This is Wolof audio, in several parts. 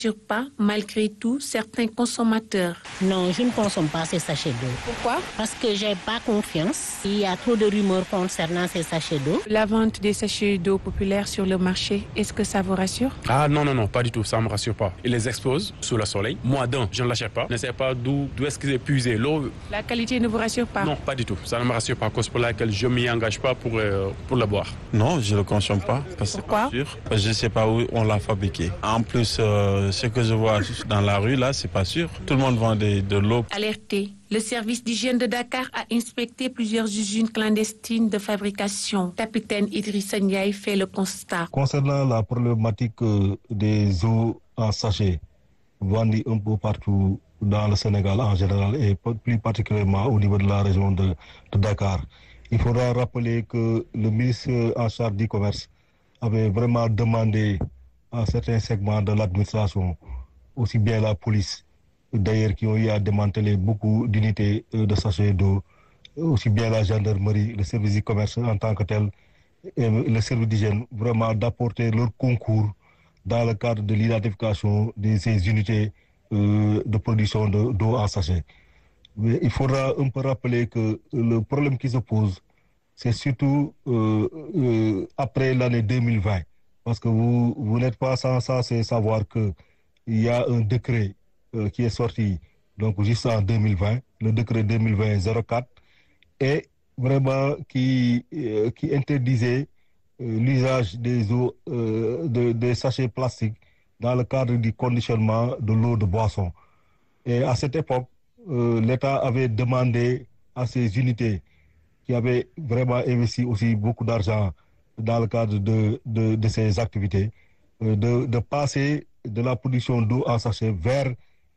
pas, malgré tout, certains consommateurs. Non, je ne consomme pas ces sachets d'eau. Pourquoi? Parce que j'ai pas confiance. Il y a trop de rumeurs concernant ces sachets d'eau. La vente des sachets d'eau populaires sur le marché, est-ce que ça vous rassure? Ah non, pas du tout, ça ne me rassure pas. Ils les exposent sous le soleil. Moi, je ne l'achète pas. Je ne sais pas d'où est-ce qu'ils ont puisé l'eau. La qualité ne vous rassure pas? Non, pas du tout. Ça ne me rassure pas, cause pour laquelle je ne m'y engage pas pour le boire. Non, je ne le consomme pas. Parce que pourquoi? Je ne sais pas où on l'a fabriqué. En plus, ce que je vois dans la rue, là, c'est pas sûr. Tout le monde vend de l'eau. Alerté, le service d'hygiène de Dakar a inspecté plusieurs usines clandestines de fabrication. Capitaine Idrissa Ndiaye fait le constat. Concernant la problématique des eaux en sachet, vendues un peu partout dans le Sénégal en général et plus particulièrement au niveau de la région de Dakar, il faudra rappeler que le ministre en charge du commerce avait vraiment demandé à certains segments de l'administration, aussi bien la police, d'ailleurs qui ont eu à démanteler beaucoup d'unités de sachets d'eau, aussi bien la gendarmerie, le service du commerce en tant que tel, et le service d'hygiène, vraiment d'apporter leur concours dans le cadre de l'identification de ces unités de production d'eau en sachet. Mais il faudra un peu rappeler que le problème qui se pose, c'est surtout après l'année 2020. Parce que vous n'êtes pas sans savoir qu'il y a un décret qui est sorti donc juste en 2020, le décret 2020-04, et vraiment qui interdisait l'usage des eaux, des sachets plastiques dans le cadre du conditionnement de l'eau de boisson. Et à cette époque, l'État avait demandé à ces unités qui avaient vraiment investi aussi beaucoup d'argent dans le cadre de ces activités, de passer de la production d'eau en sachet vers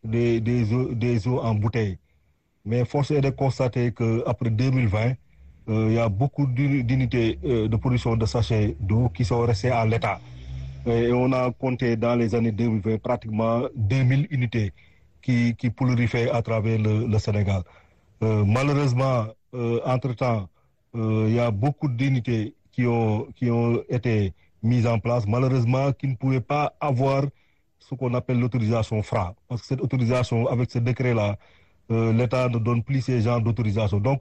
des eaux en bouteille. Mais force est de constater qu'après 2020, il y a beaucoup d'unités de production de sachets d'eau qui sont restées à l'état. Et on a compté dans les années 2020 pratiquement 2000 unités qui prolifèrent à travers le Sénégal. Malheureusement, entre-temps, il y a beaucoup d'unités qui ont été mises en place, malheureusement, qui ne pouvaient pas avoir ce qu'on appelle l'autorisation FRA. Parce que cette autorisation, avec ce décret-là, l'État ne donne plus ces genres d'autorisation. Donc,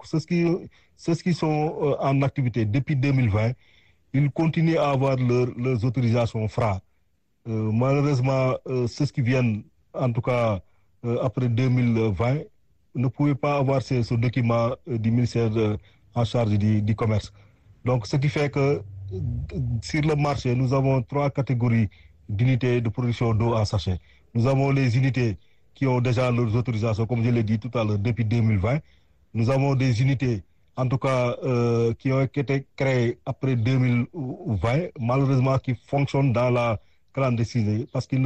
ceux qui sont en activité depuis 2020, ils continuent à avoir leurs autorisations FRA. Malheureusement, ceux qui viennent, en tout cas après 2020, ne pouvaient pas avoir ce document du ministère en charge du commerce. Donc, ce qui fait que sur le marché, nous avons 3 catégories d'unités de production d'eau en sachet. Nous avons les unités qui ont déjà leurs autorisations, comme je l'ai dit tout à l'heure, depuis 2020. Nous avons des unités, en tout cas, qui ont été créées après 2020, malheureusement qui fonctionnent dans la clandestinité parce qu'elles ne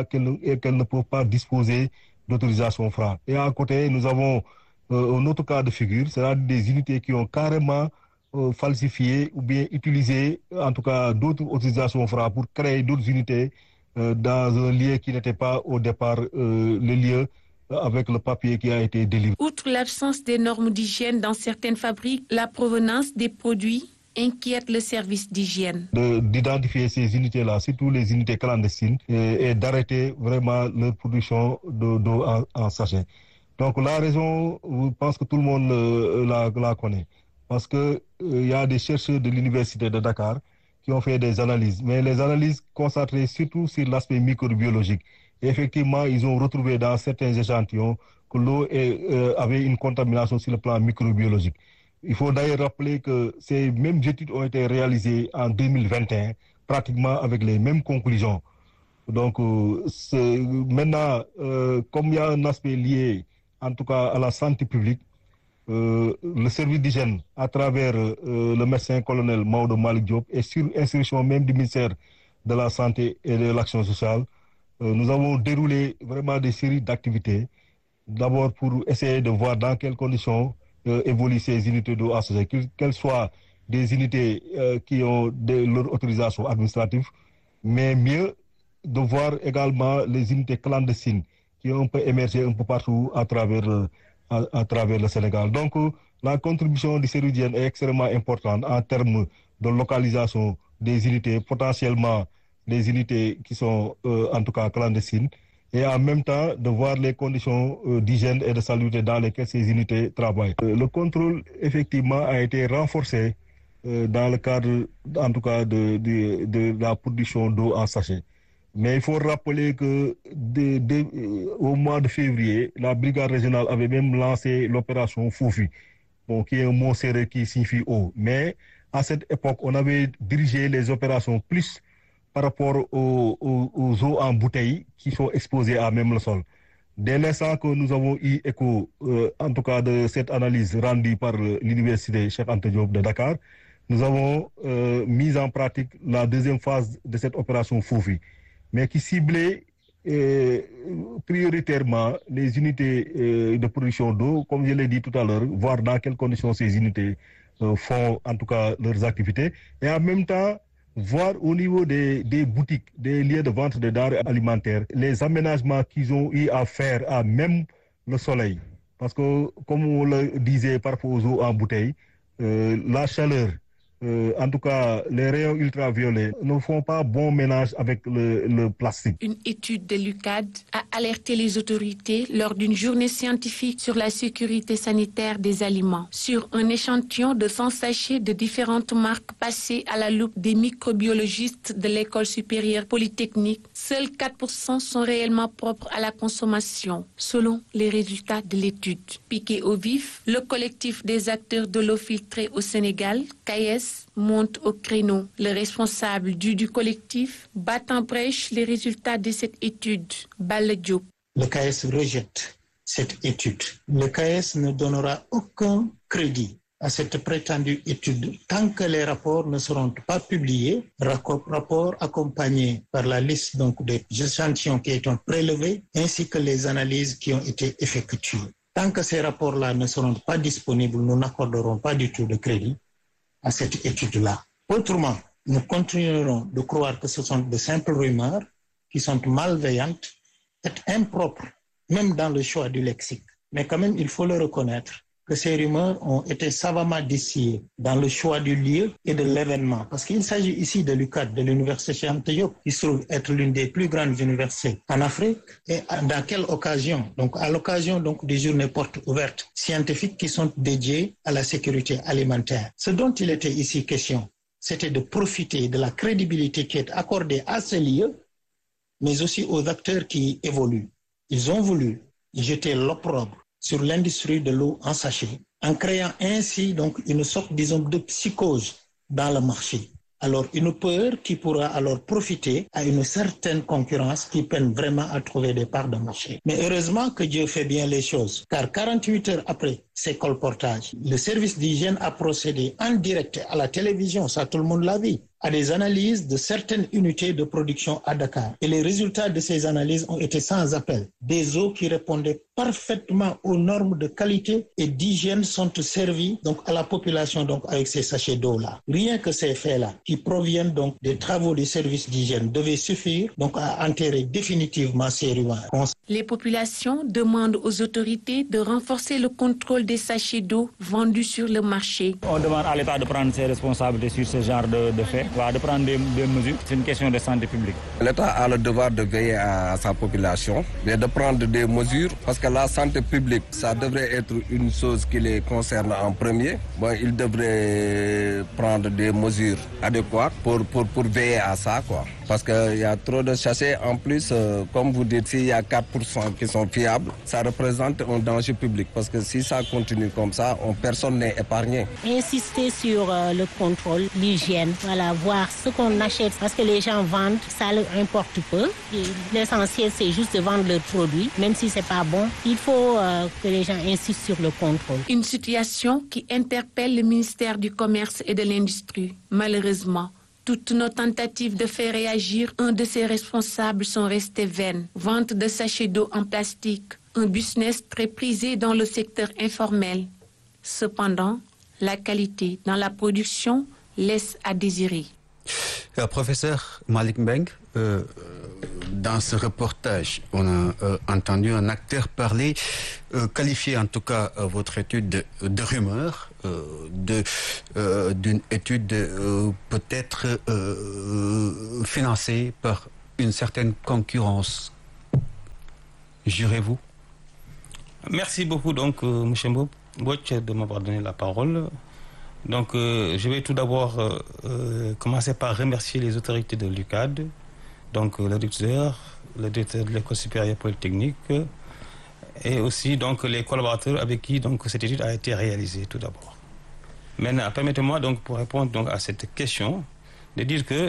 peuvent pas disposer d'autorisation FRA. Et à côté, nous avons un autre cas de figure, c'est-à-dire des unités qui ont carrément falsifié ou bien utilisé, en tout cas, d'autres autorisations FRA pour créer d'autres unités dans un lieu qui n'était pas au départ le lieu avec le papier qui a été délivré. Outre l'absence des normes d'hygiène dans certaines fabriques, la provenance des produits inquiète le service d'hygiène. D'identifier ces unités-là, surtout les unités clandestines, et d'arrêter vraiment leur production d'eau en sachet. Donc la raison, je pense que tout le monde la connaît. Parce qu'il y a des chercheurs de l'université de Dakar qui ont fait des analyses. Mais les analyses concentrées surtout sur l'aspect microbiologique. Et effectivement, ils ont retrouvé dans certains échantillons que l'eau avait une contamination sur le plan microbiologique. Il faut d'ailleurs rappeler que ces mêmes études ont été réalisées en 2021, pratiquement avec les mêmes conclusions. Donc, maintenant, comme il y a un aspect lié, en tout cas à la santé publique, le service d'hygiène, à travers le médecin colonel Maodo Malick Diop, et sur instruction même du ministère de la Santé et de l'Action sociale, nous avons déroulé vraiment des séries d'activités, d'abord pour essayer de voir dans quelles conditions évoluent ces unités d'eau associées, qu'elles soient des unités qui ont leur autorisation administrative, mais mieux de voir également les unités clandestines qui ont un peu émergé un peu partout à travers le Sénégal. Donc, la contribution du service d'hygiène est extrêmement importante en termes de localisation des unités, potentiellement des unités qui sont en tout cas clandestines, et en même temps de voir les conditions d'hygiène et de salubrité dans lesquelles ces unités travaillent. Le contrôle, effectivement, a été renforcé dans le cadre, en tout cas, de la production d'eau en sachet. Mais il faut rappeler que au mois de février, la brigade régionale avait même lancé l'opération Foufi, bon, qui est un mot sérère qui signifie eau. Mais à cette époque, on avait dirigé les opérations plus par rapport aux eaux en bouteille qui sont exposées à même le sol. Dès l'instant que nous avons eu écho, en tout cas de cette analyse rendue par l'université Cheikh Anta Diop de Dakar, nous avons mis en pratique la deuxième phase de cette opération Foufi, mais qui ciblait prioritairement les unités de production d'eau, comme je l'ai dit tout à l'heure, voir dans quelles conditions ces unités font en tout cas leurs activités, et en même temps voir au niveau des boutiques, des lieux de vente de denrées alimentaires, les aménagements qu'ils ont eu à faire à même le soleil. Parce que, comme on le disait parfois aux eaux en bouteille, la chaleur, en tout cas, les rayons ultraviolets ne font pas bon ménage avec le plastique. Une étude de l'UCAD a alerté les autorités lors d'une journée scientifique sur la sécurité sanitaire des aliments. Sur un échantillon de 100 sachets de différentes marques passés à la loupe des microbiologistes de l'École supérieure polytechnique, seuls 4% sont réellement propres à la consommation, selon les résultats de l'étude. Piqué au vif, le collectif des acteurs de l'eau filtrée au Sénégal, CAES, monte au créneau. Le responsable du collectif bat en brèche les résultats de cette étude. Balla Diop. Le CAES rejette cette étude. Le CAES ne donnera aucun crédit à cette prétendue étude tant que les rapports ne seront pas publiés, rapports accompagnés par la liste donc des échantillons qui ont été prélevés ainsi que les analyses qui ont été effectuées. Tant que ces rapports-là ne seront pas disponibles, nous n'accorderons pas du tout de crédit à cette étude-là. Autrement, nous continuerons de croire que ce sont de simples rumeurs qui sont malveillantes et impropres, même dans le choix du lexique. Mais quand même, il faut le reconnaître que ces rumeurs ont été savamment distillées dans le choix du lieu et de l'événement. Parce qu'il s'agit ici de l'UCAD, de l'Université Cheikh Anta Diop, qui se trouve être l'une des plus grandes universités en Afrique. Et dans quelle occasion? Donc, à l'occasion donc, des journées portes ouvertes scientifiques qui sont dédiées à la sécurité alimentaire. Ce dont il était ici question, c'était de profiter de la crédibilité qui est accordée à ce lieu, mais aussi aux acteurs qui évoluent. Ils ont voulu jeter l'opprobre sur l'industrie de l'eau en sachet, en créant ainsi donc une sorte, disons, de psychose dans le marché. Alors une peur qui pourra alors profiter à une certaine concurrence qui peine vraiment à trouver des parts de marché. Mais heureusement que Dieu fait bien les choses, car 48 heures après ces colportages, le service d'hygiène a procédé en direct à la télévision, ça tout le monde l'a vu, à des analyses de certaines unités de production à Dakar. Et les résultats de ces analyses ont été sans appel. Des eaux qui répondaient parfaitement aux normes de qualité et d'hygiène sont servies donc à la population donc avec ces sachets d'eau-là. Rien que ces faits-là, qui proviennent donc des travaux du service d'hygiène, devaient suffire donc à enterrer définitivement ces rumeurs. Les populations demandent aux autorités de renforcer le contrôle des sachets d'eau vendus sur le marché. On demande à l'État de prendre ses responsabilités sur ce genre de faits, de prendre des mesures. C'est une question de santé publique. L'État a le devoir de veiller à sa population, mais de prendre des mesures, parce que la santé publique, ça devrait être une chose qui les concerne en premier. Bon, ils devraient prendre des mesures adéquates pour veiller à ça, quoi. Parce qu'il y a trop de sachets. En plus, comme vous dites, s'il y a 4% qui sont fiables, ça représente un danger public. Parce que si ça continue comme ça, personne n'est épargné. Insister sur le contrôle, l'hygiène, voilà, voir ce qu'on achète. Parce que les gens vendent, ça leur importe peu. L'essentiel, c'est juste de vendre leurs produits. Même si c'est pas bon, il faut que les gens insistent sur le contrôle. Une situation qui interpelle le ministère du Commerce et de l'Industrie. Malheureusement, toutes nos tentatives de faire réagir un de ses responsables sont restées vaines. Vente de sachets d'eau en plastique, un business très prisé dans le secteur informel. Cependant, la qualité dans la production laisse à désirer. Professeur Malick Mbengue, dans ce reportage, on a entendu un acteur parler, qualifier en tout cas votre étude de rumeur, d'une étude peut-être financée par une certaine concurrence. Jurez-vous? Merci beaucoup, donc, M. Mbouch, de m'avoir donné la parole. Donc, je vais tout d'abord commencer par remercier les autorités de l'UCAD, donc le directeur de l'École supérieure polytechnique, et aussi donc les collaborateurs avec qui donc cette étude a été réalisée tout d'abord. Maintenant, permettez-moi donc pour répondre donc à cette question, de dire que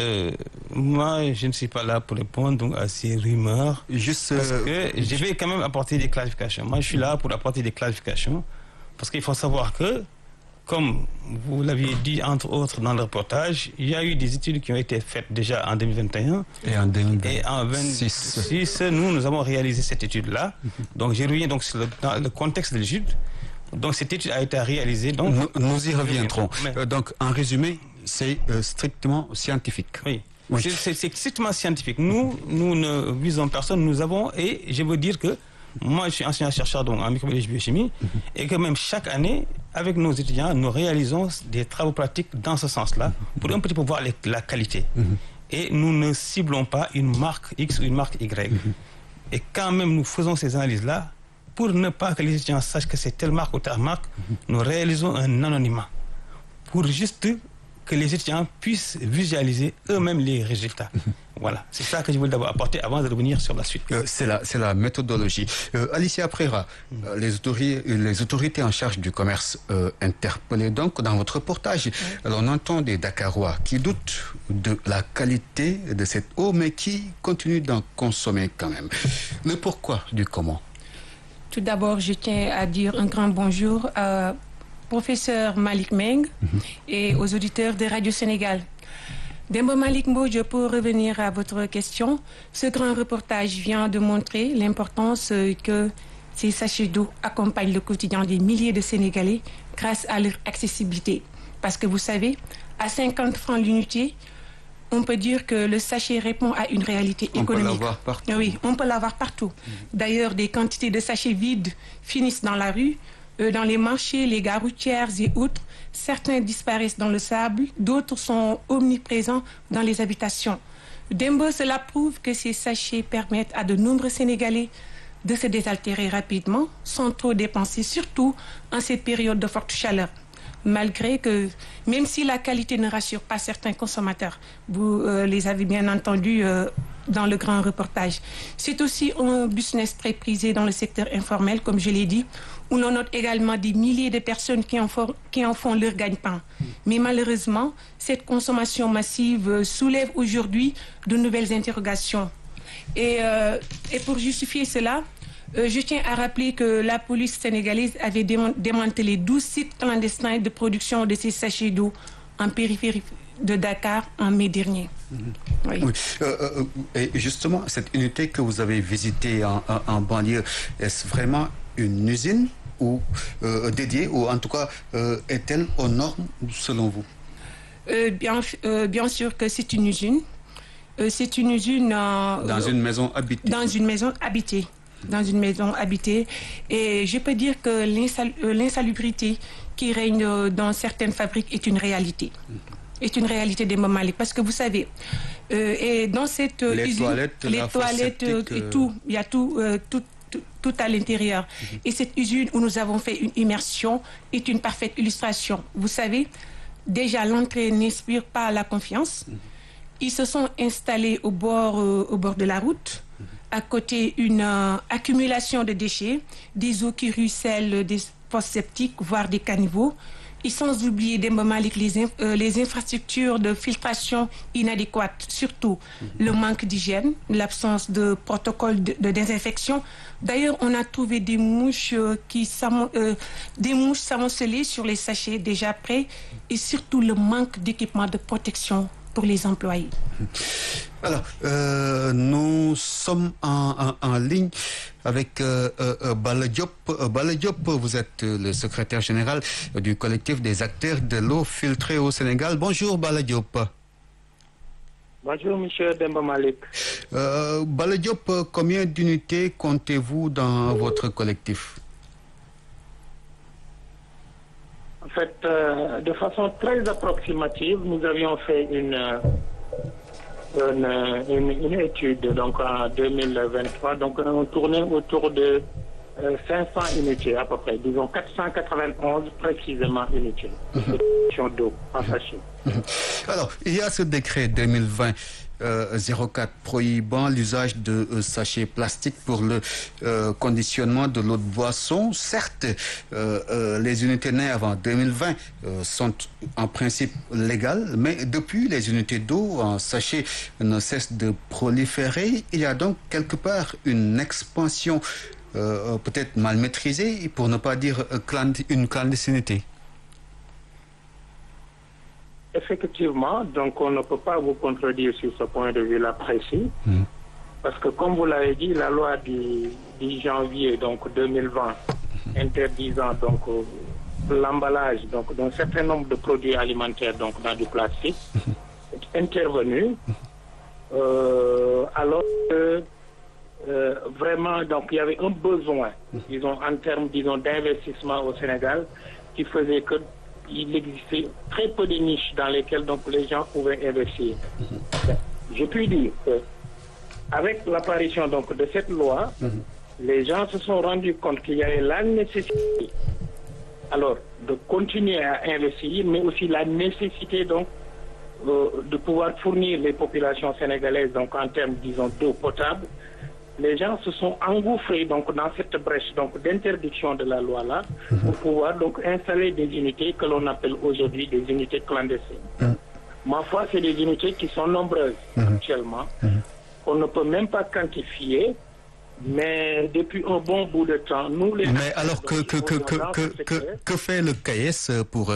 moi je ne suis pas là pour répondre donc à ces rumeurs. Parce que je vais quand même apporter des clarifications. Moi je suis là pour apporter des clarifications parce qu'il faut savoir que, comme vous l'aviez dit entre autres dans le reportage, il y a eu des études qui ont été faites déjà en 2021 et en 2026. Et en 2026, nous avons réalisé cette étude-là. Donc je reviens donc sur le contexte de l'étude. Donc cette étude a été réalisée. Donc nous y reviendrons. Donc en résumé, c'est strictement scientifique. Oui. C'est strictement scientifique. Nous ne visons personne. Nous avons, et je veux dire que moi je suis enseignant-chercheur donc en microbiologie biochimie, et que même chaque année, avec nos étudiants, nous réalisons des travaux pratiques dans ce sens-là, pour un petit peu voir la qualité. Et nous ne ciblons pas une marque X ou une marque Y. Et quand même nous faisons ces analyses-là, pour ne pas que les étudiants sachent que c'est telle marque ou telle marque, nous réalisons un anonymat. Pour juste que les étudiants puissent visualiser eux-mêmes les résultats. Voilà, c'est ça que je voulais d'abord apporter avant de revenir sur la suite. C'est la méthodologie. Alicia Prera, les autorités en charge du commerce interpellées donc dans votre reportage. Alors on entend des Dakarois qui doutent de la qualité de cette eau, mais qui continuent d'en consommer quand même. Le pourquoi du comment? Tout d'abord, je tiens à dire un grand bonjour à professeur Malick Mbengue et aux auditeurs de Radio Sénégal. Demba Malick Mbodj, pour revenir à votre question, ce grand reportage vient de montrer l'importance que ces sachets d'eau accompagnent le quotidien des milliers de Sénégalais grâce à leur accessibilité. Parce que vous savez, à 50 francs l'unité, on peut dire que le sachet répond à une réalité économique. On peut l'avoir partout. Oui, on peut l'avoir partout. D'ailleurs, des quantités de sachets vides finissent dans la rue, dans les marchés, les gares routières et autres. Certains disparaissent dans le sable, d'autres sont omniprésents dans les habitations. Dembo, cela prouve que ces sachets permettent à de nombreux Sénégalais de se désaltérer rapidement, sans trop dépenser, surtout en cette période de forte chaleur. Malgré que, même si la qualité ne rassure pas certains consommateurs, vous les avez bien entendus dans le grand reportage. C'est aussi un business très prisé dans le secteur informel, comme je l'ai dit, où l'on note également des milliers de personnes qui en font leur gagne-pain. Mais malheureusement, cette consommation massive soulève aujourd'hui de nouvelles interrogations. Et pour justifier cela, je tiens à rappeler que la police sénégalaise avait démantelé 12 sites clandestins de production de ces sachets d'eau en périphérie de Dakar en mai dernier. Oui. Et justement, cette unité que vous avez visitée en banlieue, est-ce vraiment une usine ou dédiée, ou en tout cas est-elle aux normes selon vous? Bien sûr que c'est une usine. C'est une usine... dans une maison habitée. Dans une maison habitée. Dans une maison habitée. Et je peux dire que l'insalubrité qui règne dans certaines fabriques est une réalité. Est une réalité des Malick. Parce que vous savez, et dans cette usine, les toilettes et tout, il y a tout à l'intérieur. Et cette usine où nous avons fait une immersion est une parfaite illustration. Vous savez, déjà l'entrée n'inspire pas la confiance. Ils se sont installés au bord de la route. À côté, une accumulation de déchets, des eaux qui ruissellent, des fosses septiques, voire des caniveaux. Et sans oublier Demba Malick, les infrastructures de filtration inadéquates, surtout le manque d'hygiène, l'absence de protocole de désinfection. D'ailleurs, on a trouvé des mouches s'amoncelées sur les sachets déjà prêts, et surtout le manque d'équipement de protection pour les employés. Alors, nous sommes en ligne avec Bala Diop. Bala Diop, vous êtes le secrétaire général du collectif des acteurs de l'eau filtrée au Sénégal. Bonjour Bala Diop. Bonjour monsieur Demba Malick. Bala Diop, combien d'unités comptez-vous dans votre collectif? En fait, de façon très approximative, nous avions fait une étude donc en 2023. Donc, on tournait autour de 500 unités à peu près, disons 491 précisément unités d'eau en sachet. Alors, il y a ce décret 2020 04 prohibant l'usage de sachets plastiques pour le conditionnement de l'eau de boisson. Certes, les unités nées avant 2020 sont en principe légales, mais depuis, les unités d'eau en sachet ne cessent de proliférer. Il y a donc quelque part une expansion peut-être mal maîtrisée, pour ne pas dire une clandestinité. Effectivement, donc on ne peut pas vous contredire sur ce point de vue-là précis, parce que comme vous l'avez dit, la loi du 10 janvier donc 2020 interdisant donc l'emballage donc d'un certain nombre de produits alimentaires donc dans du plastique est intervenue alors que vraiment donc il y avait un besoin, disons en termes d'investissement au Sénégal qui faisait que il existait très peu de niches dans lesquelles donc les gens pouvaient investir. Je puis dire que avec l'apparition donc de cette loi, les gens se sont rendus compte qu'il y avait la nécessité alors de continuer à investir, mais aussi la nécessité donc de pouvoir fournir les populations sénégalaises donc en termes disons d'eau potable. Les gens se sont engouffrés donc dans cette brèche donc d'interdiction de la loi là pour pouvoir donc installer des unités que l'on appelle aujourd'hui des unités clandestines. Ma foi, c'est des unités qui sont nombreuses actuellement, qu'on ne peut même pas quantifier, mais depuis un bon bout de temps, nous les... Mais alors que fait le CAES pour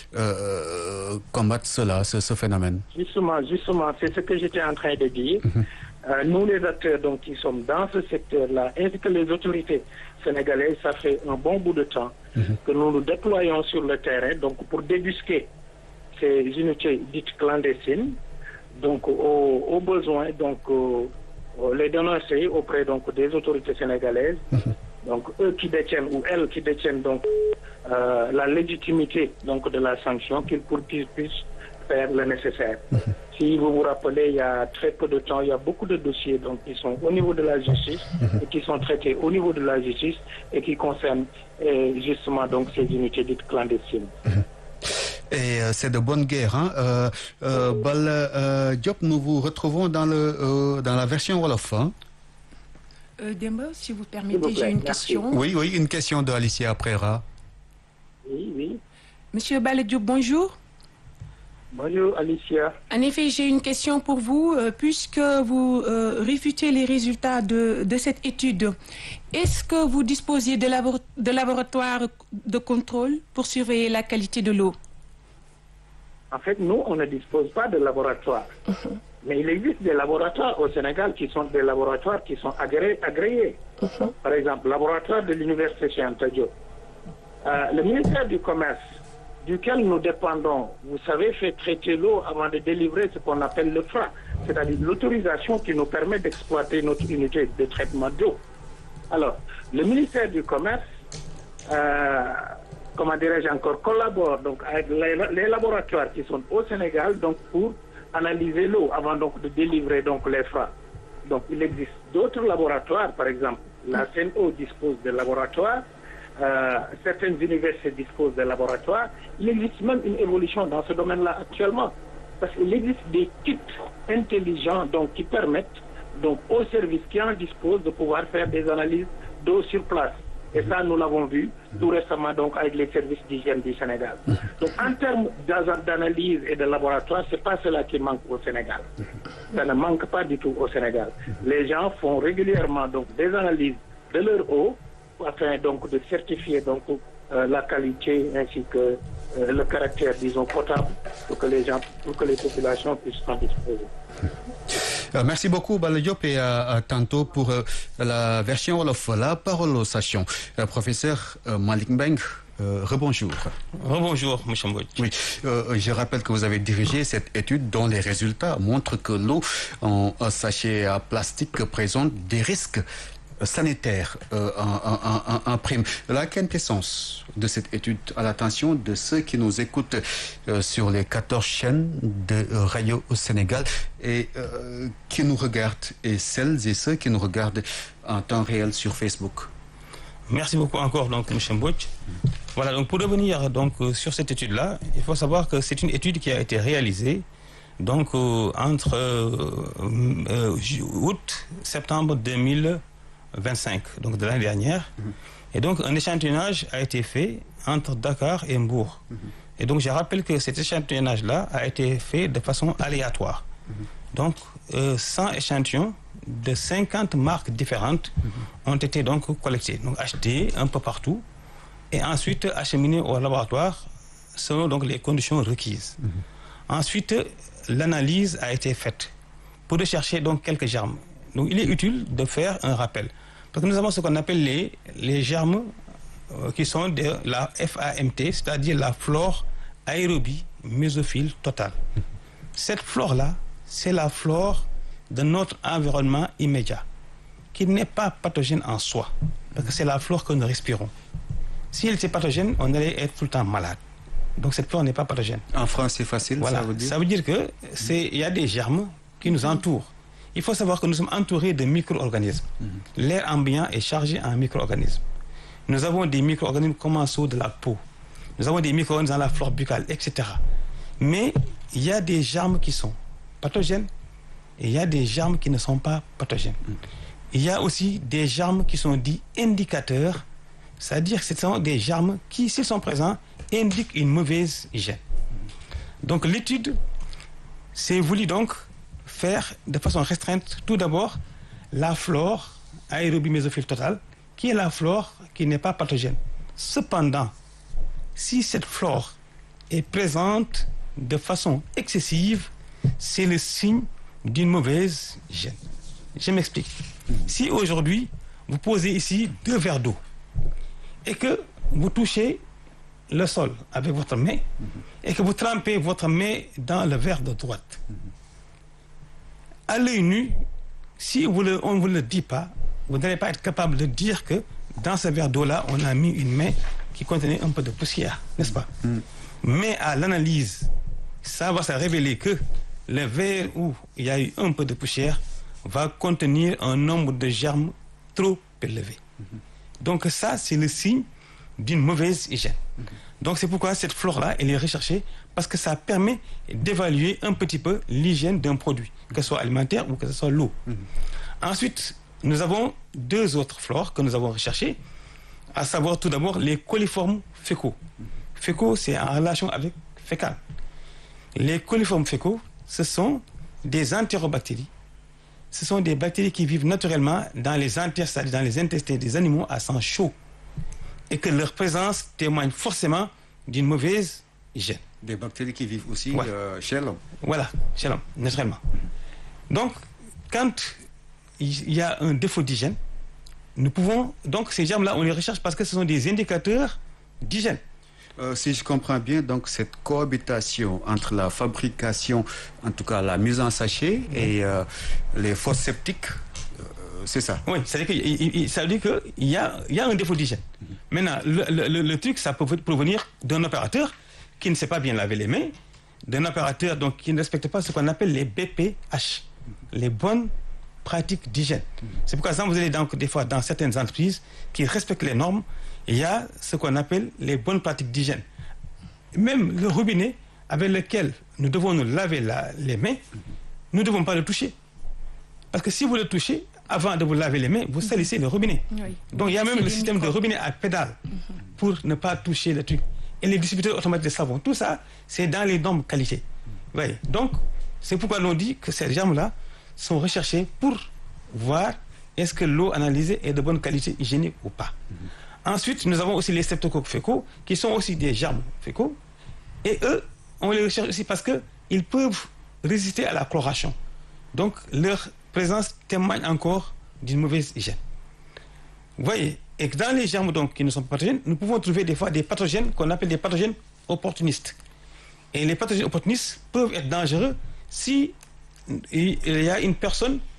combattre ce phénomène? Justement, c'est ce que j'étais en train de dire. Nous, les acteurs donc, qui sommes dans ce secteur-là, ainsi que les autorités sénégalaises, ça fait un bon bout de temps que nous nous déployons sur le terrain donc, pour débusquer ces unités dites clandestines, donc au besoin, donc les dénoncer auprès donc, des autorités sénégalaises, donc eux qui détiennent ou elles qui détiennent donc la légitimité donc, de la sanction, qu'ils puissent faire le nécessaire. Si vous vous rappelez, il y a très peu de temps, il y a beaucoup de dossiers donc, qui sont au niveau de la justice et qui sont traités au niveau de la justice et qui concernent justement donc, ces unités dites clandestines. Et c'est de bonne guerre. Hein? Bal Diop, nous vous retrouvons dans la version Wolof. Hein? Demba, si vous permettez, j'ai une question. Oui, une question de Alicia Prera. Oui. Monsieur Bal Diop, bonjour. Bonjour Alicia. En effet, j'ai une question pour vous, puisque vous réfutez les résultats de cette étude. Est-ce que vous disposiez de laboratoires de contrôle pour surveiller la qualité de l'eau? En fait, nous, on ne dispose pas de laboratoire. Mais il existe des laboratoires au Sénégal qui sont des laboratoires qui sont agréés. Par exemple, le laboratoire de l'Université Cheikh Anta Diop. Le ministère du Commerce, duquel nous dépendons, vous savez, fait traiter l'eau avant de délivrer ce qu'on appelle le FRA, c'est-à-dire l'autorisation qui nous permet d'exploiter notre unité de traitement d'eau. Alors, le ministère du Commerce, collabore donc avec les laboratoires qui sont au Sénégal donc pour analyser l'eau avant donc de délivrer donc les FRA. Donc, il existe d'autres laboratoires, par exemple, la CNO dispose de laboratoires. Certaines universités disposent de laboratoires. Il existe même une évolution dans ce domaine-là actuellement. Parce qu'il existe des kits intelligents donc, qui permettent donc, aux services qui en disposent de pouvoir faire des analyses d'eau sur place. Et ça, nous l'avons vu tout récemment donc, avec les services d'hygiène du Sénégal. Donc en termes d'analyse et de laboratoire, ce n'est pas cela qui manque au Sénégal. Ça ne manque pas du tout au Sénégal. Les gens font régulièrement donc, des analyses de leur eau afin donc de certifier donc la qualité ainsi que le caractère disons potable pour que les populations puissent en disposer. Merci beaucoup Bal Diop et à tantôt pour la version Wolof. La parole aux stations. Professeur Malick Mbengue, rebonjour. Rebonjour, M. Mbodj. Oui, je rappelle que vous avez dirigé cette étude dont les résultats montrent que l'eau en sachet à plastique présente des risques sanitaire en prime. La quintessence de cette étude à l'attention de ceux qui nous écoutent sur les 14 chaînes de radio au Sénégal et qui nous regardent, et celles et ceux qui nous regardent en temps réel sur Facebook. Merci beaucoup encore, donc, M. Mbouch. Voilà, donc pour revenir donc, sur cette étude-là, il faut savoir que c'est une étude qui a été réalisée donc, entre août-septembre 2025, donc de l'année dernière. Et donc un échantillonnage a été fait entre Dakar et Mbour. Et donc je rappelle que cet échantillonnage-là a été fait de façon aléatoire. Donc 100 échantillons de 50 marques différentes ont été donc collectés, donc achetés un peu partout et ensuite acheminés au laboratoire selon donc les conditions requises. Ensuite, l'analyse a été faite pour rechercher donc quelques germes. Donc il est utile de faire un rappel. Parce que nous avons ce qu'on appelle les germes qui sont de la FAMT, c'est-à-dire la flore aérobie mésophile totale. Cette flore-là, c'est la flore de notre environnement immédiat, qui n'est pas pathogène en soi, parce que c'est la flore que nous respirons. Si elle était pathogène, on allait être tout le temps malade. Donc cette flore n'est pas pathogène. En France, c'est facile, voilà. Ça veut dire que y a des germes qui nous entourent. Il faut savoir que nous sommes entourés de micro-organismes. L'air ambiant est chargé en micro-organismes. Nous avons des micro-organismes commensaux de la peau. Nous avons des micro-organismes dans la flore buccale, etc. Mais il y a des germes qui sont pathogènes et il y a des germes qui ne sont pas pathogènes. Il y a aussi des germes qui sont dits indicateurs, c'est-à-dire que ce sont des germes qui, s'ils sont présents, indiquent une mauvaise hygiène. Donc l'étude s'est voulu donc faire de façon restreinte tout d'abord la flore aérobie mésophile totale, qui est la flore qui n'est pas pathogène. Cependant, si cette flore est présente de façon excessive, c'est le signe d'une mauvaise hygiène. Je m'explique. Si aujourd'hui, vous posez ici 2 verres d'eau et que vous touchez le sol avec votre main et que vous trempez votre main dans le verre de droite, à l'œil nu, si on ne vous le dit pas, vous n'allez pas être capable de dire que dans ce verre d'eau-là, on a mis une main qui contenait un peu de poussière, n'est-ce pas? Mais à l'analyse, ça va se révéler que le verre où il y a eu un peu de poussière va contenir un nombre de germes trop élevé. Donc ça, c'est le signe d'une mauvaise hygiène. Donc c'est pourquoi cette flore-là, elle est recherchée, parce que ça permet d'évaluer un petit peu l'hygiène d'un produit, que ce soit alimentaire ou que ce soit l'eau. Ensuite, nous avons 2 autres flores que nous avons recherchées, à savoir tout d'abord les coliformes fécaux. Fécaux, c'est en relation avec fécal. Les coliformes fécaux, ce sont des entérobactéries. Ce sont des bactéries qui vivent naturellement dans les interstitiels, dans les intestins des animaux à sang chaud, et que leur présence témoigne forcément d'une mauvaise hygiène. Des bactéries qui vivent aussi chez l'homme. Voilà, chez l'homme, naturellement. Donc, quand il y a un défaut d'hygiène, nous pouvons... Donc, ces germes-là, on les recherche parce que ce sont des indicateurs d'hygiène. Si je comprends bien, donc cette cohabitation entre la fabrication, en tout cas la mise en sachet et les fosses septiques, c'est ça? Oui, ça veut dire qu'il y a un défaut d'hygiène. Maintenant, le truc, ça peut provenir d'un opérateur qui ne sait pas bien laver les mains, d'un opérateur donc, qui ne respecte pas ce qu'on appelle les BPH, les bonnes pratiques d'hygiène. C'est pourquoi quand vous allez donc, des fois dans certaines entreprises qui respectent les normes, il y a ce qu'on appelle les bonnes pratiques d'hygiène. Même le robinet avec lequel nous devons nous laver les mains, nous ne devons pas le toucher. Parce que si vous le touchez, avant de vous laver les mains, vous salissez le robinet. Oui. Donc il y a même le système de robinet à pédale pour ne pas toucher le truc. Et les distributeurs automatiques de savon, tout ça, c'est dans les normes qualité. Oui. Donc, c'est pourquoi l'on dit que ces germes-là sont recherchés pour voir est-ce que l'eau analysée est de bonne qualité hygiénique ou pas. Ensuite, nous avons aussi les streptocoques fécaux, qui sont aussi des germes fécaux. Et eux, on les recherche aussi parce qu'ils peuvent résister à la chloration. Donc, leur présence témoigne encore d'une mauvaise hygiène. Vous voyez, et dans les germes donc, qui ne sont pas pathogènes, nous pouvons trouver des fois des pathogènes qu'on appelle des pathogènes opportunistes. Et les pathogènes opportunistes peuvent être dangereux si il y a une personne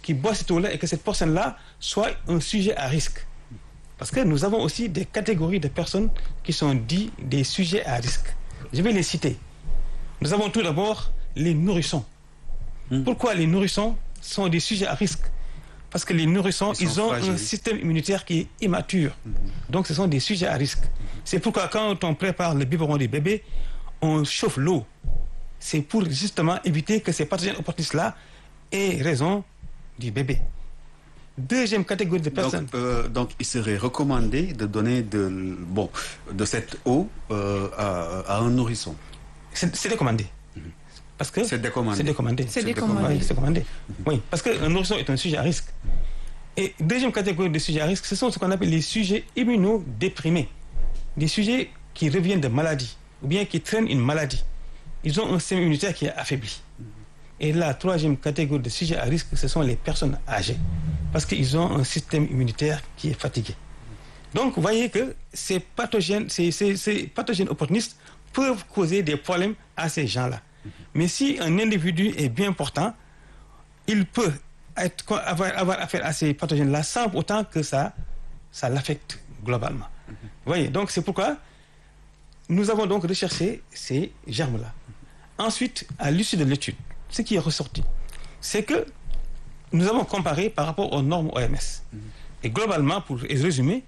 qui boit cette eau-là et que cette personne-là soit un sujet à risque. Parce que nous avons aussi des catégories de personnes qui sont dites des sujets à risque. Je vais les citer. Nous avons tout d'abord les nourrissons. Pourquoi les nourrissons sont des sujets à risque? Parce que les nourrissons, ils ont un système immunitaire qui est immature. Donc ce sont des sujets à risque. C'est pourquoi quand on prépare le biberon du bébé, on chauffe l'eau. C'est pour justement éviter que ces pathogènes opportunistes-là aient raison du bébé. Deuxième catégorie de personnes. Donc il serait recommandé de donner de cette eau à un nourrisson. C'est recommandé. Parce que c'est décommandé. C'est décommandé. C'est décommandé. Oui, c'est commandé. Oui, parce qu'un nourrisson est un sujet à risque. Et deuxième catégorie de sujets à risque, ce sont ce qu'on appelle les sujets immunodéprimés. Des sujets qui reviennent de maladies ou bien qui traînent une maladie. Ils ont un système immunitaire qui est affaibli. Et la troisième catégorie de sujets à risque, ce sont les personnes âgées. Parce qu'ils ont un système immunitaire qui est fatigué. Donc, vous voyez que ces pathogènes opportunistes peuvent causer des problèmes à ces gens-là. Mais si un individu est bien portant, il peut avoir affaire à ces pathogènes-là sans autant que ça l'affecte globalement. Vous voyez, donc c'est pourquoi nous avons donc recherché ces germes-là. Ensuite, à l'issue de l'étude, ce qui est ressorti, c'est que nous avons comparé par rapport aux normes OMS. Et globalement, pour résumer,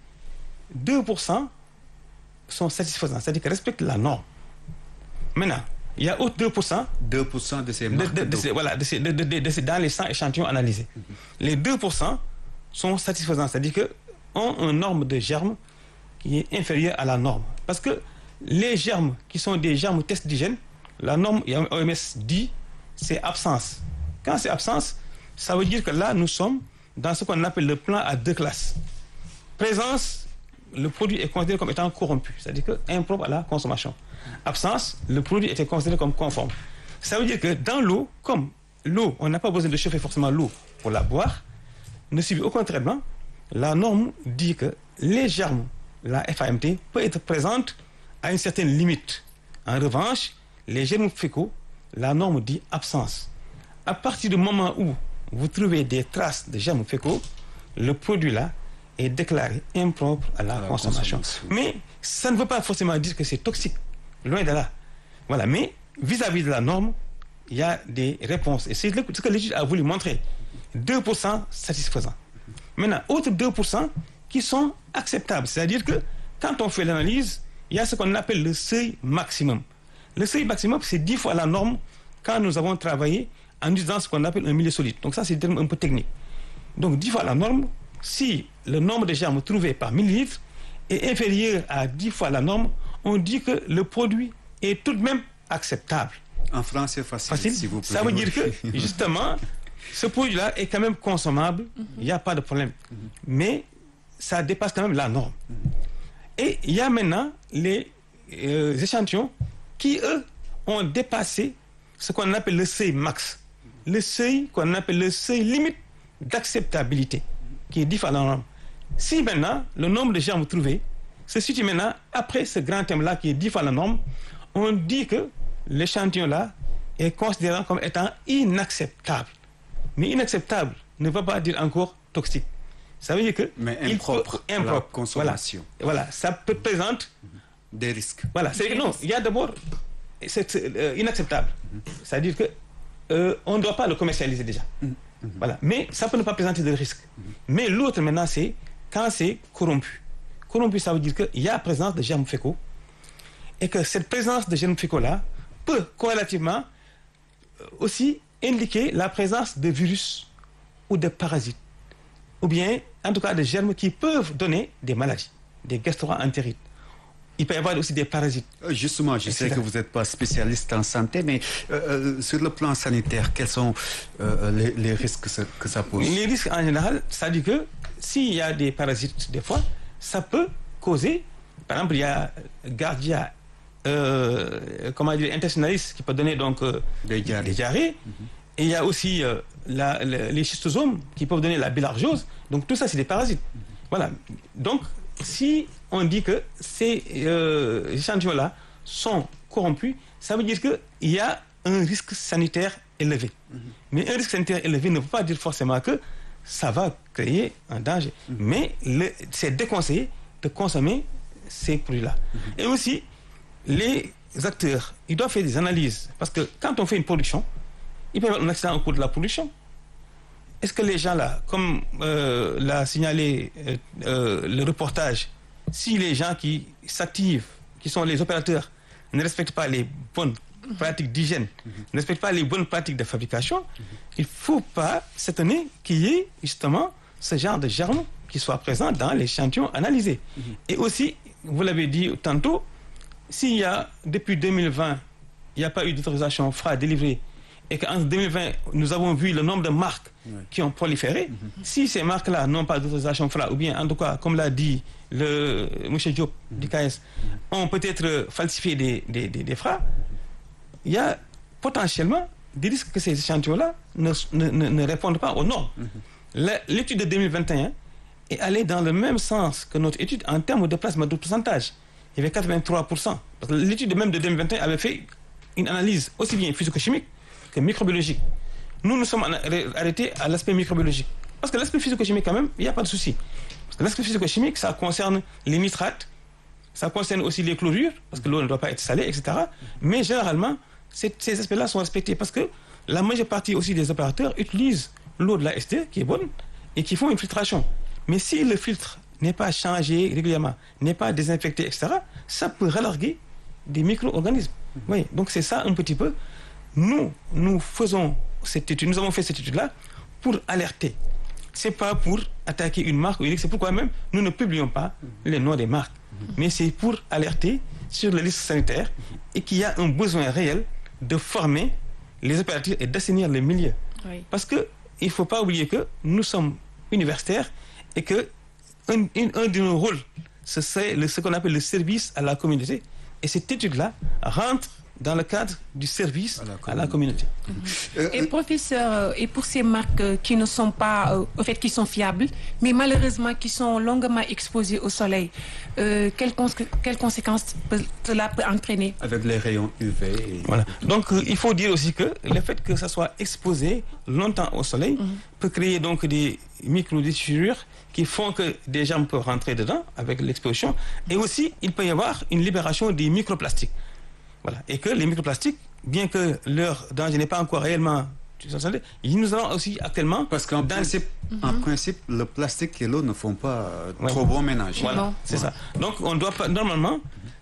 2% sont satisfaisants, c'est-à-dire qu'ils respectent la norme. Maintenant, il y a autre 2%. 2% de ces marques dans les 100 échantillons analysés. Les 2% sont satisfaisants, c'est-à-dire qu'ils ont une norme de germes qui est inférieure à la norme. Parce que les germes qui sont des germes test d'hygiène, la norme OMS dit c'est absence. Quand c'est absence, ça veut dire que là, nous sommes dans ce qu'on appelle le plan à 2 classes. Présence, le produit est considéré comme étant corrompu, c'est-à-dire que impropre à la consommation. Absence, le produit était considéré comme conforme. Ça veut dire que dans l'eau, comme l'eau, on n'a pas besoin de chauffer forcément l'eau pour la boire, ne subit aucun traitement, la norme dit que les germes, la FAMT, peut être présente à une certaine limite. En revanche, les germes fécaux, la norme dit absence. À partir du moment où vous trouvez des traces de germes fécaux, le produit-là est déclaré impropre à la consommation. Mais ça ne veut pas forcément dire que c'est toxique. Loin de là. Voilà. Mais vis-à-vis de la norme, il y a des réponses. Et c'est ce que l'étude a voulu montrer. 2% satisfaisants. Maintenant, autres 2% qui sont acceptables. C'est-à-dire que quand on fait l'analyse, il y a ce qu'on appelle le seuil maximum. Le seuil maximum, c'est 10 fois la norme quand nous avons travaillé en utilisant ce qu'on appelle un milieu solide. Donc ça, c'est un peu technique. Donc 10 fois la norme, si le nombre de germes trouvés par millilitre est inférieur à 10 fois la norme, on dit que le produit est tout de même acceptable. En français facile, s'il vous plaît. Ça veut dire que, justement, ce produit-là est quand même consommable, il n'y a pas de problème. Mais ça dépasse quand même la norme. Et il y a maintenant les échantillons qui, eux, ont dépassé ce qu'on appelle le seuil max. Le seuil qu'on appelle le seuil limite d'acceptabilité, qui est 10 fois la norme. Si maintenant, le nombre de germes trouvés se situe maintenant après ce grand thème-là qui est 10 fois la norme, on dit que l'échantillon-là est considéré comme étant inacceptable. Mais inacceptable ne veut pas dire encore toxique. Ça veut dire que... Mais impropre à la consommation. Voilà, ça peut présenter des risques. Voilà, c'est non, il y a d'abord... C'est inacceptable. C'est-à-dire que on ne doit pas le commercialiser déjà. Voilà. Mais ça peut ne pas présenter de risque. Mais l'autre maintenant, c'est quand c'est corrompu. Corrompu, ça veut dire qu'il y a présence de germes fécaux et que cette présence de germes fécaux-là peut corrélativement aussi indiquer la présence de virus ou de parasites ou bien, en tout cas, de germes qui peuvent donner des maladies, des gastro-entérites. Il peut y avoir aussi des parasites. Justement, je sais que vous n'êtes pas spécialiste en santé, mais sur le plan sanitaire, quels sont les risques que ça pose? Les risques en général, ça dit que s'il y a des parasites, des fois, ça peut causer, par exemple, il y a Gardia intestinalis qui peut donner donc des diarrhées. Et il y a aussi les schistosomes qui peuvent donner la bilharziose. Donc tout ça, c'est des parasites. Voilà. Donc, si on dit que ces échantillons-là sont corrompus, ça veut dire qu'il y a un risque sanitaire élevé. Mais un risque sanitaire élevé ne veut pas dire forcément que ça va créer un danger. Mais c'est déconseillé de consommer ces produits-là. Et aussi, les acteurs, ils doivent faire des analyses. Parce que quand on fait une production, il peut y avoir un accident au cours de la production. Est-ce que les gens là, comme l'a signalé le reportage, si les gens qui s'activent, qui sont les opérateurs, ne respectent pas les bonnes pratiques d'hygiène, ne respectent pas les bonnes pratiques de fabrication, il ne faut pas s'étonner qu'il y ait justement ce genre de germes qui soient présents dans l'échantillon analysé. Et aussi, vous l'avez dit tantôt, s'il y a, depuis 2020, il n'y a pas eu d'autorisation FRA délivrée, et qu'en 2020, nous avons vu le nombre de marques qui ont proliféré, si ces marques-là n'ont pas d'autorisation FRA, ou bien en tout cas, comme l'a dit M. Diop du KS, ont peut-être falsifié des FRA, il y a potentiellement des risques que ces échantillons-là ne répondent pas aux normes. L'étude de 2021 est allée dans le même sens que notre étude en termes de plasma de pourcentage. Il y avait 83%. Parce que l'étude même de 2021 avait fait une analyse aussi bien physico-chimique que microbiologique. Nous nous sommes arrêtés à l'aspect microbiologique. Parce que l'aspect physico-chimique, quand même, il n'y a pas de souci. Parce que l'aspect physico-chimique, ça concerne les nitrates, ça concerne aussi les chlorures, parce que l'eau ne doit pas être salée, etc. Mais généralement, ces aspects-là sont respectés parce que la majeure partie aussi des opérateurs utilisent l'eau de la ST, qui est bonne, et qui font une filtration. Mais si le filtre n'est pas changé régulièrement, n'est pas désinfecté, etc., ça peut relarguer des micro-organismes. Oui, donc c'est ça un petit peu. Nous faisons cette étude, nous avons fait cette étude-là pour alerter. C'est pas pour attaquer une marque, c'est pourquoi même nous ne publions pas les noms des marques. Mais c'est pour alerter sur le risque sanitaire et qu'il y a un besoin réel de former les opérateurs et d'assainir les milieux. Oui. Parce qu'il ne faut pas oublier que nous sommes universitaires et que un de nos rôles, c'est ce qu'on appelle le service à la communauté. Et cette étude-là rentre dans le cadre du service à la communauté. Et professeur, et pour ces marques qui ne sont pas, au fait, qui sont fiables, mais malheureusement qui sont longuement exposées au soleil, quelles conséquences cela peut entraîner? Avec les rayons UV. Voilà. Donc il faut dire aussi que le fait que ça soit exposé longtemps au soleil peut créer donc des micro-déchirures qui font que des germes peuvent rentrer dedans avec l'exposition. Et aussi, il peut y avoir une libération des microplastiques. Voilà. Et que les microplastiques, bien que leur danger n'est pas encore réellement... Nous avons aussi actuellement... Parce qu'en principe, le plastique et l'eau ne font pas trop bon ménage. Voilà, c'est ça. Donc, on doit pas... Normalement,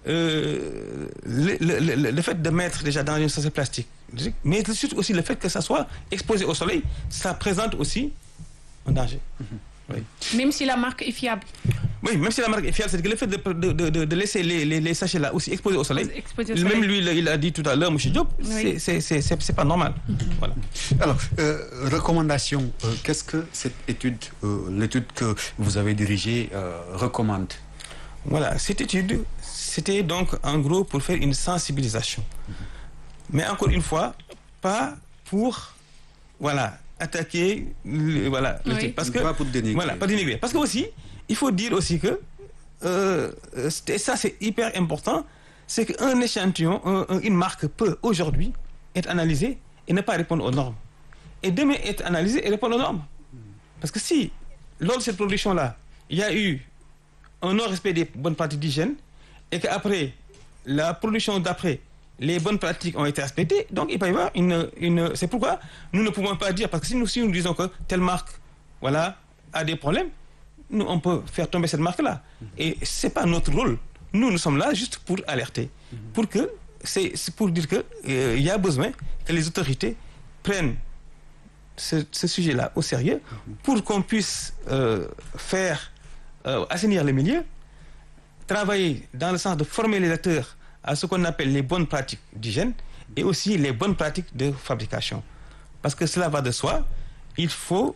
le fait de mettre déjà dans une société plastique, mais surtout aussi le fait que ça soit exposé au soleil, ça présente aussi un danger. Oui. Même si la marque est fiable. Oui, même si la marque est fiable, c'est que le fait de laisser les sachets là aussi exposés au soleil, même lui, il a dit tout à l'heure, M. Diop, oui. c'est pas normal. Voilà. Alors, recommandation, qu'est-ce que cette étude, l'étude que vous avez dirigée, recommande? Voilà, cette étude, c'était donc en gros pour faire une sensibilisation. Mais encore une fois, pas pour, attaquer parce que pas pour dénigrer. Pas dénigrer. Parce que aussi, il faut dire aussi que et ça c'est hyper important, c'est qu'un échantillon, une marque peut aujourd'hui être analysée et ne pas répondre aux normes. Et demain être analysée et répondre aux normes. Parce que si lors de cette production-là, il y a eu un non-respect des bonnes pratiques d'hygiène et qu'après la production d'après les bonnes pratiques ont été respectées, donc il peut y avoir c'est pourquoi nous ne pouvons pas dire, parce que si nous disons que telle marque a des problèmes, nous on peut faire tomber cette marque-là. Et c'est pas notre rôle. Nous sommes là juste pour alerter, c'est pour dire que il y a besoin que les autorités prennent ce sujet-là au sérieux pour qu'on puisse faire assainir les milieux, travailler dans le sens de former les acteurs à ce qu'on appelle les bonnes pratiques d'hygiène et aussi les bonnes pratiques de fabrication. Parce que cela va de soi, il faut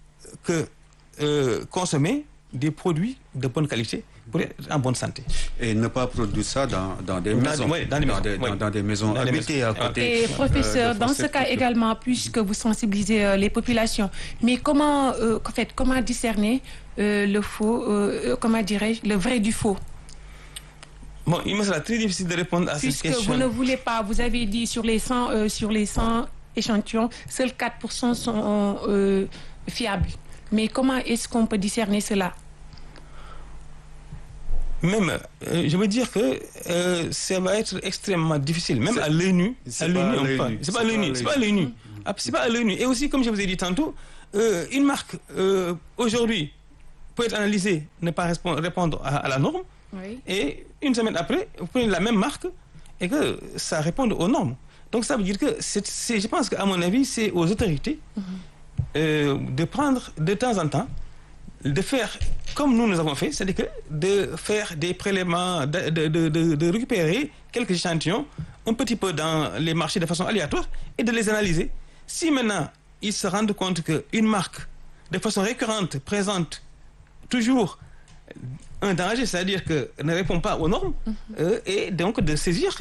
consommer des produits de bonne qualité pour être en bonne santé. Et ne pas produire ça dans des maisons. Dans des maisons habitées à côté. Et professeur, dans ce cas également, puisque vous sensibilisez les populations, mais comment discerner le faux, le vrai du faux? Bon, il me sera très difficile de répondre à cette question. Puisque vous ne voulez pas, vous avez dit sur les 100 échantillons, seuls 4% sont fiables. Mais comment est-ce qu'on peut discerner cela? Même, je veux dire que ça va être extrêmement difficile, même à l'œil nu. C'est pas à l'œil nu. C'est pas à l'œil nu. C'est pas à l'œil nu. Et aussi, comme je vous ai dit tantôt, une marque aujourd'hui peut être analysée, ne pas répondre à la norme, oui. Et une semaine après, vous prenez la même marque et que ça réponde aux normes. Donc ça veut dire que je pense qu'à mon avis, c'est aux autorités de prendre de temps en temps, de faire comme nous avons fait, c'est-à-dire que de faire des prélèvements, de récupérer quelques échantillons un petit peu dans les marchés de façon aléatoire et de les analyser. Si maintenant ils se rendent compte qu'une marque de façon récurrente présente toujours un danger, c'est-à-dire que ne répond pas aux normes, et donc de saisir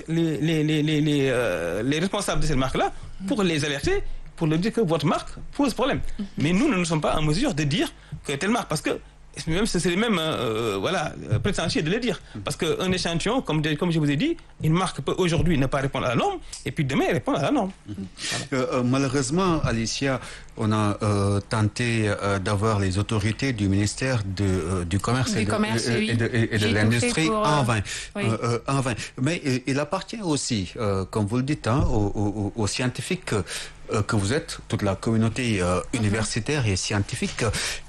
les responsables de cette marque-là pour les alerter, pour leur dire que votre marque pose problème. Mais nous ne sommes pas en mesure de dire que telle marque, parce que même c'est les mêmes prétentieux de le dire. Parce qu'un échantillon, comme je vous ai dit, une marque peut aujourd'hui ne pas répondre à la norme, et puis demain répondre à la norme. Voilà. Malheureusement, Alicia, on a tenté d'avoir les autorités du ministère du Commerce et de l'Industrie en vain. Mais il appartient aussi, comme vous le dites, aux scientifiques que vous êtes, toute la communauté universitaire et scientifique,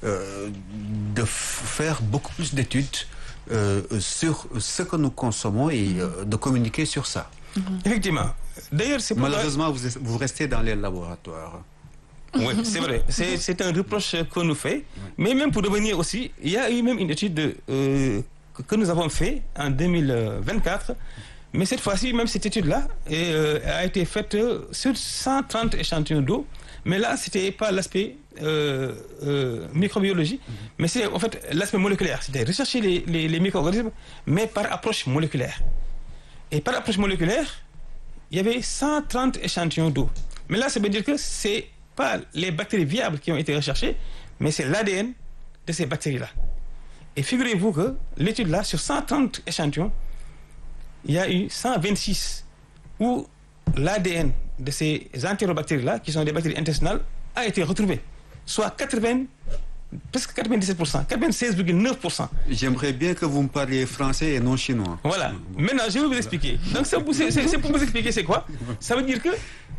de faire beaucoup plus d'études sur ce que nous consommons et de communiquer sur ça. Effectivement. D'ailleurs, c'est malheureusement, vous restez dans les laboratoires. Oui, c'est vrai. C'est un reproche qu'on nous fait. Mais même pour revenir aussi, il y a eu même une étude que nous avons faite en 2024. Mais cette fois-ci, même cette étude-là a été faite sur 130 échantillons d'eau. Mais là, ce n'était pas l'aspect microbiologie, mais c'est en fait l'aspect moléculaire. C'était rechercher les micro-organismes, mais par approche moléculaire. Et par approche moléculaire, il y avait 130 échantillons d'eau. Mais là, ça veut dire que ce n'est pas les bactéries viables qui ont été recherchées, mais c'est l'ADN de ces bactéries-là. Et figurez-vous que l'étude-là, sur 130 échantillons, il y a eu 126 où l'ADN de ces entérobactéries-là, qui sont des bactéries intestinales, a été retrouvé. Soit presque 97%, 96,9%. J'aimerais bien que vous me parliez français et non chinois. Voilà. Maintenant, je vais vous expliquer. Donc, c'est pour vous expliquer c'est quoi. Ça veut dire que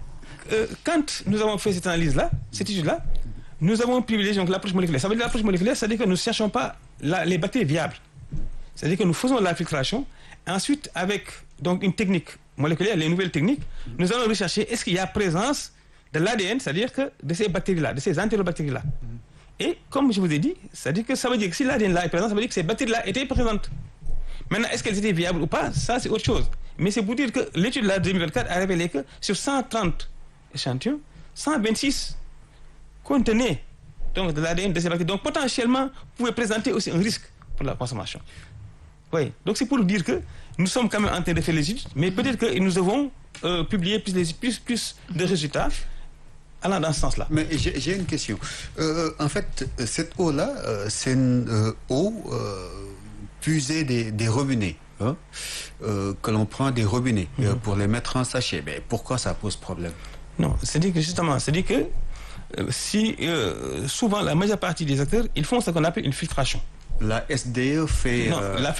quand nous avons fait cette analyse-là, cette étude-là, nous avons privilégié l'approche moléculaire. Ça veut dire l'approche moléculaire, ça veut dire que nous ne cherchons pas les bactéries viables. C'est-à-dire que nous faisons la filtration. Ensuite, avec donc une technique moléculaire, les nouvelles techniques, nous allons rechercher est-ce qu'il y a présence de l'ADN, c'est-à-dire que de ces bactéries-là, de ces entérobactéries-là. Et comme je vous ai dit, c'est-à-dire que ça veut dire que si l'ADN-là est présent, ça veut dire que ces bactéries-là étaient présentes. Maintenant, est-ce qu'elles étaient viables ou pas? Ça, c'est autre chose. Mais c'est pour dire que l'étude-là de 2024 a révélé que sur 130 échantillons, 126 contenaient donc de l'ADN de ces bactéries. Donc, potentiellement, pouvaient présenter aussi un risque pour la consommation. Oui, donc c'est pour dire que nous sommes quand même en train de faire les études, mais peut-être que nous devons publier plus de résultats allant dans ce sens-là. Mais j'ai une question. En fait, cette eau-là, c'est une eau puisée des robinets, que l'on prend des robinets pour les mettre en sachet. Mais pourquoi ça pose problème? Non, c'est-à-dire que justement, c'est-à-dire que si souvent la majeure partie des acteurs, ils font ce qu'on appelle une filtration. La SDE fait... Non, la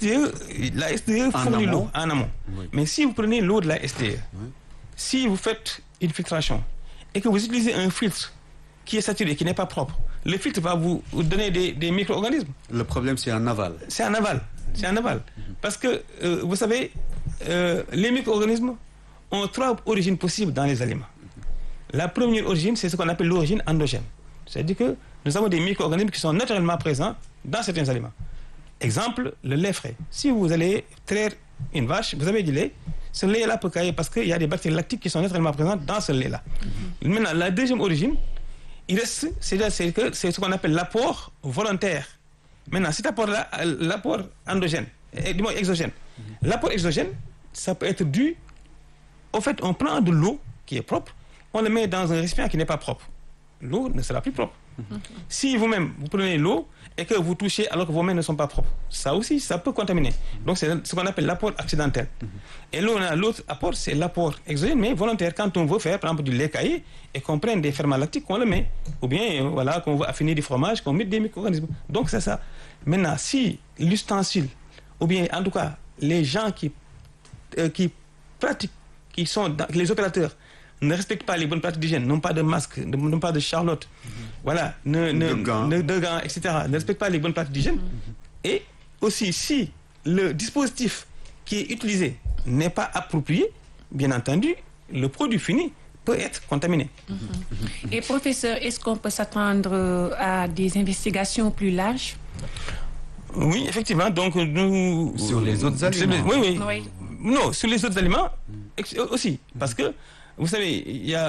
SDE fournit l'eau en amont. Oui. Mais si vous prenez l'eau de la SDE, si vous faites une filtration et que vous utilisez un filtre qui est saturé, qui n'est pas propre, le filtre va vous donner des micro-organismes. Le problème, c'est en aval. C'est en aval. C'est en aval. Parce que, vous savez, les micro-organismes ont 3 origines possibles dans les aliments. La première origine, c'est ce qu'on appelle l'origine endogène. C'est-à-dire que nous avons des micro-organismes qui sont naturellement présents dans certains aliments. Exemple, le lait frais. Si vous allez traire une vache, vous avez du lait, ce lait-là peut cailler parce qu'il y a des bactéries lactiques qui sont naturellement présentes dans ce lait-là. Maintenant, la deuxième origine, il reste, c'est ce qu'on appelle l'apport volontaire. Maintenant, cet apport-là, l'apport endogène, du moins exogène. L'apport exogène, ça peut être dû au fait, on prend de l'eau qui est propre, on le met dans un récipient qui n'est pas propre. L'eau ne sera plus propre. Si vous-même, vous prenez l'eau et que vous touchez alors que vos mains ne sont pas propres, ça aussi, ça peut contaminer. Donc, c'est ce qu'on appelle l'apport accidentel. Et là, l'autre apport, c'est l'apport exogène, mais volontaire. Quand on veut faire, par exemple, du lait caillé et qu'on prenne des ferments lactiques, qu'on le met. Ou bien, voilà, qu'on veut affiner du fromage, qu'on met des micro-organismes. Donc, c'est ça. Maintenant, si l'ustensile, ou bien, en tout cas, les gens qui pratiquent, qui sont les opérateurs, ne respectent pas les bonnes pratiques d'hygiène, n'ont pas de masque, n'ont pas de charlotte, voilà, de gants, etc., ne respectent pas les bonnes pratiques d'hygiène. Et aussi, si le dispositif qui est utilisé n'est pas approprié, bien entendu, le produit fini peut être contaminé. Et professeur, est-ce qu'on peut s'attendre à des investigations plus larges? Oui, effectivement. Donc, nous... Sur les autres aliments. Oui. Non, sur les autres aliments aussi. Parce que, vous savez, il y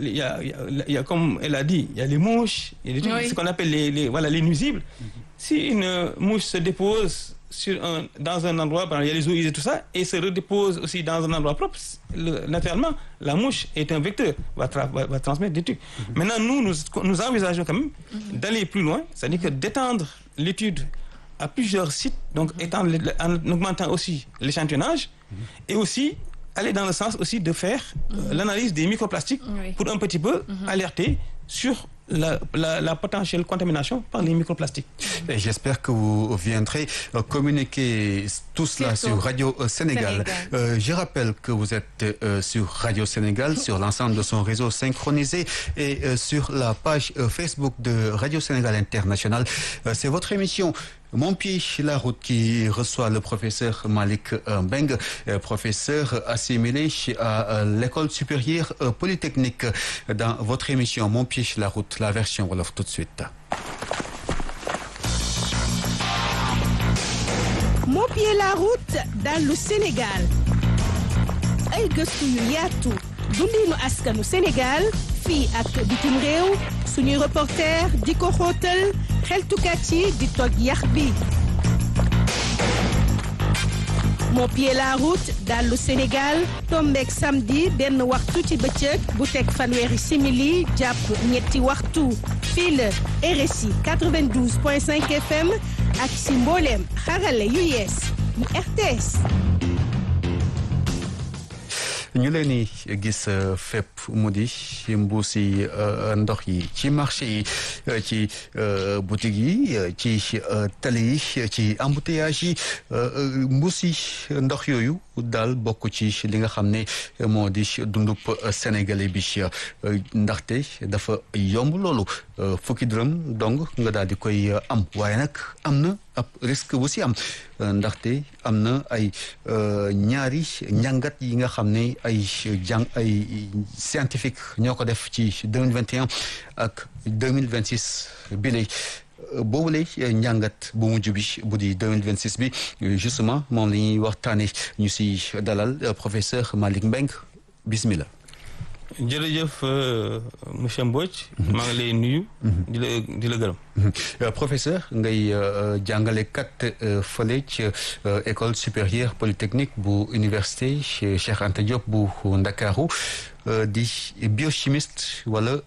a, comme elle a dit, il y a les mouches, il y a ce qu'on appelle les nuisibles. Si une mouche se dépose dans un endroit, il y a les eaux usées et tout ça, et se redépose aussi dans un endroit propre, naturellement, la mouche est un vecteur, va transmettre des trucs. Maintenant, nous envisageons quand même d'aller plus loin, c'est-à-dire que d'étendre l'étude à plusieurs sites, donc en augmentant aussi l'échantillonnage, et aussi aller dans le sens aussi de faire l'analyse des microplastiques pour un petit peu alerter sur la potentielle contamination par les microplastiques. Et j'espère que vous viendrez communiquer tout cela sur Radio Sénégal. Je rappelle que vous êtes sur Radio Sénégal, sur l'ensemble de son réseau synchronisé et sur la page Facebook de Radio Sénégal International. C'est votre émission Mon pied, la route, qui reçoit le professeur Malick Mbengue, professeur assimilé à l'école supérieure polytechnique. Dans votre émission Mon pied, la route, la version wolof tout de suite. Mon pied, la route dans le Sénégal. Ay gëstu yu yaatu dundinu askanu Sénégal fii ak bitim réew suñuy reporter di ko xóotal xeltukat yi di toj yax bi. Mon pied la route dans le Sénégal tombeek samedi benn waxtu ci bëccëg bu teg fanweeri simili jàpp ñetti waxtu fii la RSI 92.5 FM ak si mbooleem xarale yu yees mu RTS. ñu leen di gis fépp mu di mbuus yi ndox yi ci marché yi ci boutique yi ci tali yi ci embouteillage yi mbuus yi ndox yooyu daal bokk ci li nga xam ne moo di dundub sénégalais bi ndaxte dafa yomb loolu fukki dërëm dong nga daal di koy am waaye nag am na ab risque bu si am ndaxte am na ay ñaari njàngat yi nga xam ne ay scientifique ñoo ko def ci 2021 ak 2026 bi lay boobule njàngat bu mujj bi bu di 2026 bi justement moom la ñuy waxtaane ñu si dalal professeur Malick Mbengue bismillah. jërëjëf monsieur Mbodj. maa ngi lay nuyu. di la gërëm. professeur ngay jàngalekat fële ci école supérieure polytechnique bu université Cheikh Anta Diop bu Ndakaaru di biochimiste wala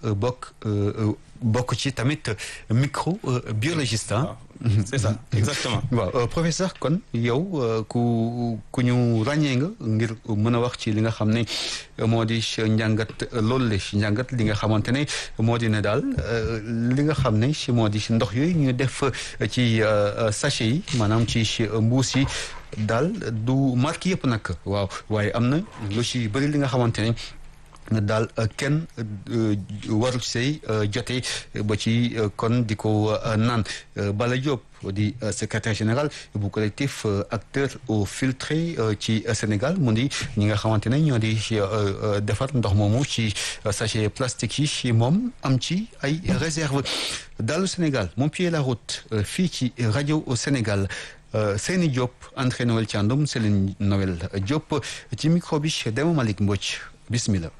bokk ci tamit microbiologiste. c'est ça exactement. waaw professeur kon yow ku ñu ràññee nga ngir mën a wax ci li nga xam ne moo di njàngat loolu la njàngat li nga xamante ne moo di ne daal li nga xam ne moo di ndox yooyu ñu def ci sachet yi maanaam ci mbuus yi daal du marque yëpp nag waaw waaye am na lu ci bëri li nga xamante ne daal kenn waru say jote ba ci kon di ko naan Bala Diop di secrétaire général bu collectif acteur eau filtrée ci Sénégal mu di ñi nga xamante ne ñoo di defar ndox moomu ci sachet plastique yi moom am ci ay réserve dalu Sénégal Mon pied la route fii ci rajo Sénégal Seyni Diop André Noël Thiandoum Céline Noël Diop ci micro bi Dema Malick Mbodj bismillah.